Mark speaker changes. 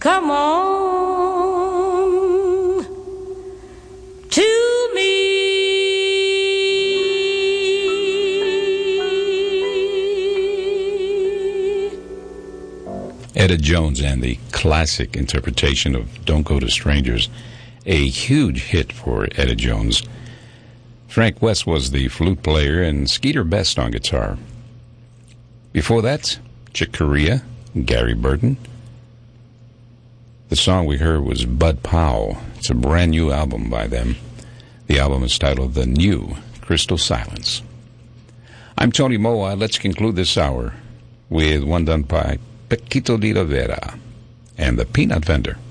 Speaker 1: Come on to me.
Speaker 2: Etta Jones and the classic interpretation of Don't Go to Strangers, a huge hit for Etta Jones. Frank West was the flute player and Skeeter Best on guitar. Before that, Chick Corea, Gary Burton. The song we heard was Bud Powell. It's a brand new album by them. The album is titled The New Crystal Silence. I'm Tony Moa. Let's conclude this hour with one done by Paquito de Rivera and the Peanut Vendor.